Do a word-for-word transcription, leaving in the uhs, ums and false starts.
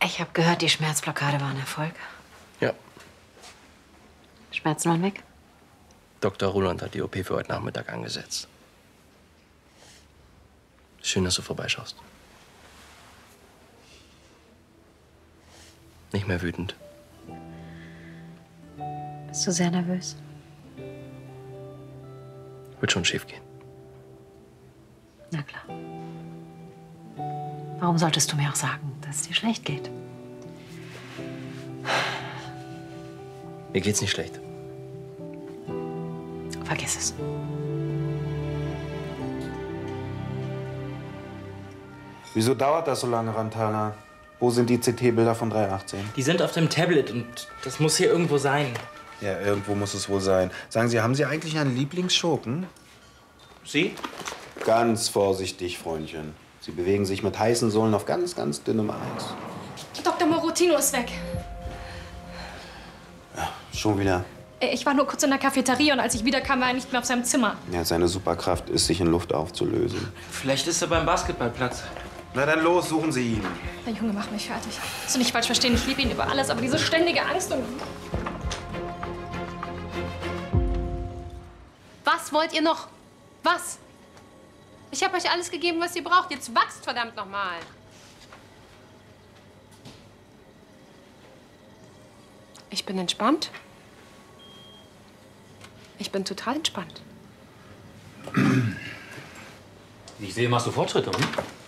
Ich habe gehört, die Schmerzblockade war ein Erfolg. Ja. Schmerzen waren weg? Doktor Roland hat die O P für heute Nachmittag angesetzt. Schön, dass du vorbeischaust. Nicht mehr wütend. Bist du sehr nervös? Wird schon schief gehen. Na klar. Warum solltest du mir auch sagen, dass es dir schlecht geht? Mir geht's nicht schlecht. Vergiss es. Wieso dauert das so lange, Rantana? Wo sind die C T-Bilder von drei achtzehn? Die sind auf dem Tablet und das muss hier irgendwo sein. Ja, irgendwo muss es wohl sein. Sagen Sie, haben Sie eigentlich einen Lieblingsschurken? Sie? Ganz vorsichtig, Freundchen. Sie bewegen sich mit heißen Sohlen auf ganz, ganz dünnem Eis. Doktor Morotino ist weg. Ja, schon wieder. Ich war nur kurz in der Cafeteria und als ich wiederkam, war er nicht mehr auf seinem Zimmer. Ja, seine Superkraft ist, sich in Luft aufzulösen. Vielleicht ist er beim Basketballplatz. Na dann los, suchen Sie ihn. Der Junge macht mich fertig. So nicht falsch verstehen, ich liebe ihn über alles, aber diese ständige Angst und... Was wollt ihr noch? Was? Ich habe euch alles gegeben, was ihr braucht. Jetzt wachst verdammt noch mal. Ich bin entspannt. Ich bin total entspannt. Wie ich sehe, machst du Fortschritte, hm?